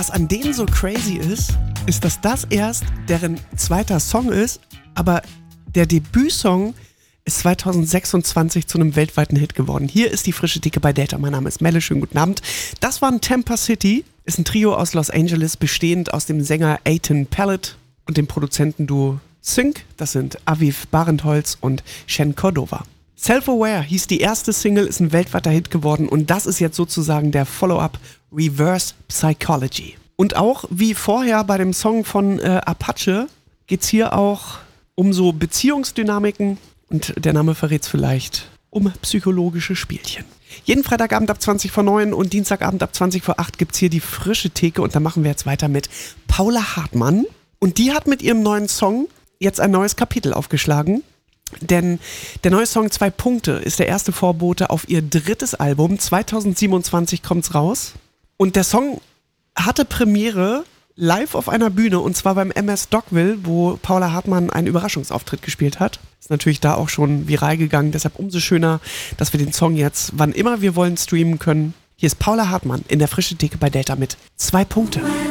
was an denen so crazy ist, dass das erst deren zweiter Song ist, aber der Debütsong ist 2026 zu einem weltweiten Hit geworden. Hier ist die frische Theke bei Delta. Mein Name ist Melle, schönen guten Abend. Das war ein Tampa City, ist ein Trio aus Los Angeles, bestehend aus dem Sänger Eitan Pellet und dem Produzentenduo Sync. Das sind Aviv Barentholz und Shen Cordova. Self-Aware hieß die erste Single, ist ein weltweiter Hit geworden und das ist jetzt sozusagen der Follow-up Reverse Psychology. Und auch wie vorher bei dem Song von Apache geht's hier auch um so Beziehungsdynamiken und der Name verrät's vielleicht, um psychologische Spielchen. Jeden Freitagabend ab 20 vor 9 und Dienstagabend ab 20 vor 8 gibt's hier die frische Theke und da machen wir jetzt weiter mit Paula Hartmann und die hat mit ihrem neuen Song jetzt ein neues Kapitel aufgeschlagen. Denn der neue Song 2 Punkte ist der erste Vorbote auf ihr drittes Album. 2027 kommt's raus. Und der Song hatte Premiere live auf einer Bühne und zwar beim MS Dogville, wo Paula Hartmann einen Überraschungsauftritt gespielt hat. Ist natürlich da auch schon viral gegangen. Deshalb umso schöner, dass wir den Song jetzt, wann immer wir wollen, streamen können. Hier ist Paula Hartmann in der frischen Theke bei Delta mit 2 Punkte.